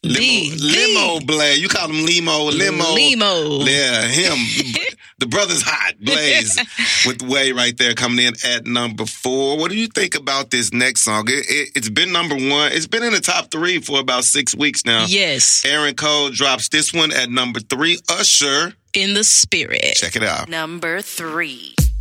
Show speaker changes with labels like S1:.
S1: Limo Blaze. You call him Limo. Yeah, him. The brother's hot. Blaze with Way right there coming in at number 4. What do you think about this next song? It's been number 1. It's been in the top 3 for about 6 weeks now.
S2: Yes.
S1: Aaron Cole drops this one at number 3. Usher.
S2: In the Spirit.
S1: Check it out.
S3: Number 3.